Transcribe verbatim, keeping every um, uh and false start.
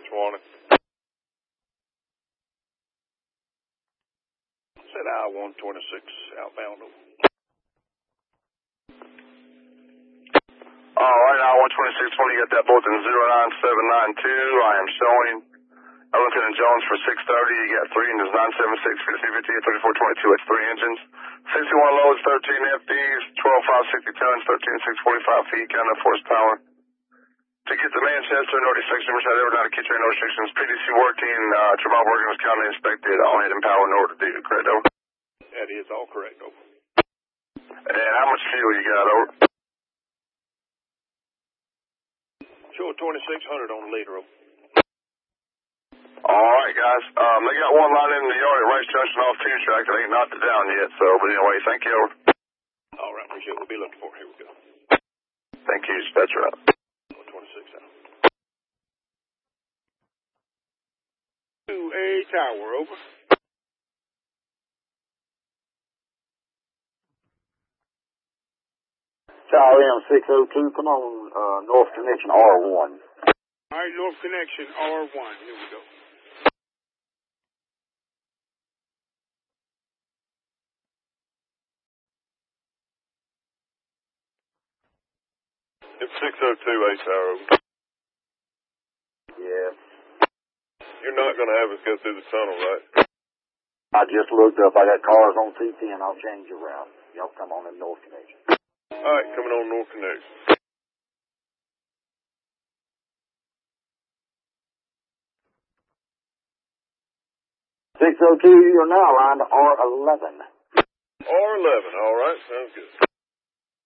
wanted. Said I one twenty-six outbound. All right, I one twenty-six, when you get that bulletin zero nine seven nine two, I am showing Ellington and Jones for six thirty. You got three engines, nine seven six, fifty fifty-eight, thirty-four twenty-two. It's three engines. sixty-one loads, thirteen F Ds, twelve five sixty tons, thirteen six forty-five feet, count of horsepower. To get to Manchester, no restrictions, which I ever done to Kitchener, no restrictions. P D C working, uh, turbine working was county inspected, all head and power in order to do, correct, over? That is all correct, over. And how much fuel you got, over? Sure, twenty-six hundred on the liter, over. All right, guys. Um, they got one line in the yard at Rice Junction off two track. They ain't knocked it down yet, so, but anyway, thank you, over. All right, appreciate it. We'll be looking for it. Here we go. Thank you, dispatcher out. one twenty-six out. To a tower, over. Tower M six oh two, come on, uh, North Connection R one. All right, North Connection R one. Here we go. It's six oh two, eight tower. Yes. You're not going to have us go through the tunnel, right? I just looked up. I got cars on T ten. I'll change your route. Y'all come on in North Connection. All right, coming on North Connection. six oh two, you're now line to R eleven. R eleven, all right, sounds good.